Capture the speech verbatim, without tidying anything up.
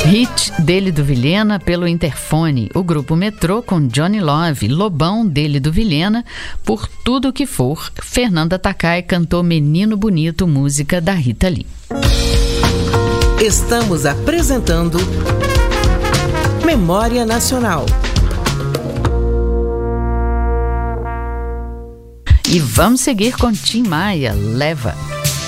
Hit dele do Vilhena pelo interfone. O grupo Metrô com Johnny Love. Lobão dele do Vilhena, Por Tudo Que For. Fernanda Takai cantou Menino Bonito, música da Rita Lee. Estamos apresentando Memória Nacional. E vamos seguir com Tim Maia, Leva.